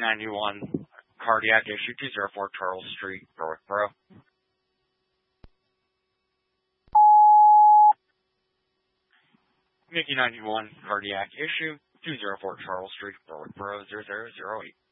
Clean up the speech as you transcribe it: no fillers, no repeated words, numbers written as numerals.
91 cardiac issue 204 Charles Street, Berwickboro. Mickey 91 cardiac issue 204 Charles Street, Berwickboro 0008.